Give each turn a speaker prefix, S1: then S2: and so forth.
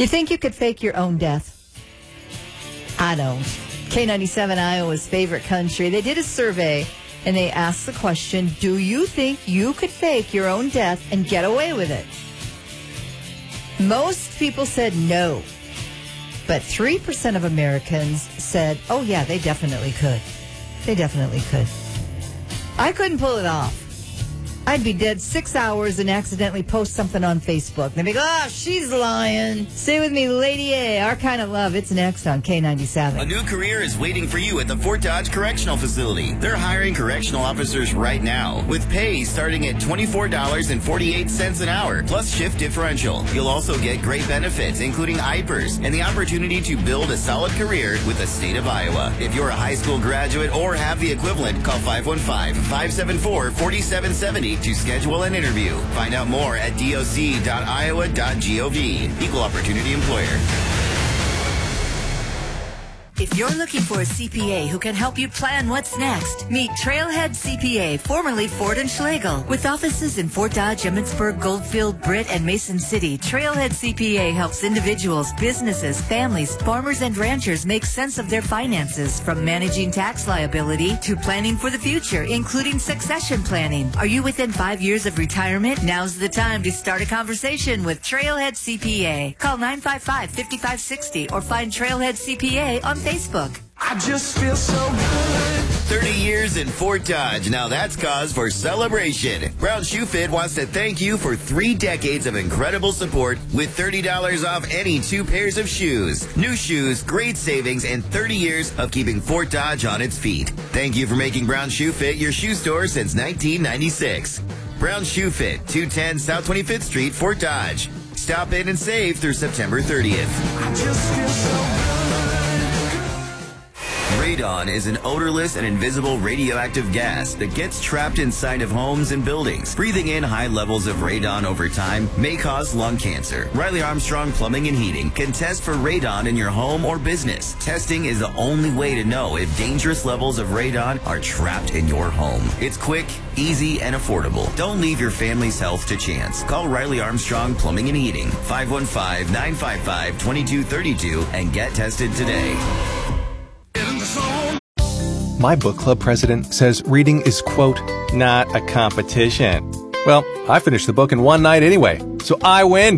S1: You think you could fake your own death? I don't. K97, Iowa's favorite country. They did a survey and they asked the question, do you think you could fake your own death and get away with it? Most people said no. But 3% of Americans said, oh yeah, they definitely could. They definitely could. I couldn't pull it off. I'd be dead 6 hours and accidentally post something on Facebook. They'd be like, oh, she's lying. Stay with me, Lady A. Our Kind of Love. It's next on K97.
S2: A new career is waiting for you at the Fort Dodge Correctional Facility. They're hiring correctional officers right now with pay starting at $24.48 an hour plus shift differential. You'll also get great benefits, including IPERS and the opportunity to build a solid career with the state of Iowa. If you're a high school graduate or have the equivalent, call 515-574-4770 to schedule an interview. Find out more at doc.iowa.gov. Equal opportunity employer.
S3: If you're looking for a CPA who can help you plan what's next, meet Trailhead CPA, formerly Ford & Schlegel. With offices in Fort Dodge, Emmitsburg, Goldfield, Britt, and Mason City, Trailhead CPA helps individuals, businesses, families, farmers, and ranchers make sense of their finances, from managing tax liability to planning for the future, including succession planning. Are you within 5 years of retirement? Now's the time to start a conversation with Trailhead CPA. Call 955-5560 or find Trailhead CPA on Facebook.
S4: I just feel so good.
S2: 30 years in Fort Dodge. Now that's cause for celebration. Brown Shoe Fit wants to thank you for 3 decades of incredible support with $30 off any 2 pairs of shoes. New shoes, great savings, and 30 years of keeping Fort Dodge on its feet. Thank you for making Brown Shoe Fit your shoe store since 1996. Brown Shoe Fit, 210 South 25th Street, Fort Dodge. Stop in and save through September 30th.
S4: I just feel so good.
S2: Radon is an odorless and invisible radioactive gas that gets trapped inside of homes and buildings. Breathing in high levels of radon over time may cause lung cancer. Riley Armstrong Plumbing and Heating can test for radon in your home or business. Testing is the only way to know if dangerous levels of radon are trapped in your home. It's quick, easy, and affordable. Don't leave your family's health to chance. Call Riley Armstrong Plumbing and Heating, 515-955-2232, and get tested today.
S5: My book club president says reading is, quote, not a competition. Well, I finished the book in one night anyway, so I win.